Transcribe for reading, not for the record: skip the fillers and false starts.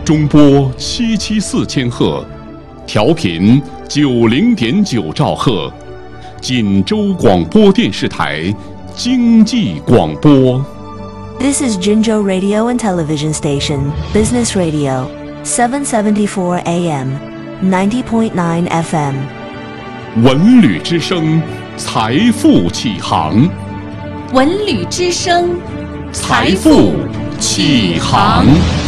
中波774赫，调频90.9兆赫，锦州广播电视台经济广播。 This is Jinzhou Radio and Television Station, Business Radio, 774 AM, 90.9 FM. 文旅之声，财富启航。 文旅之声， 财富启航。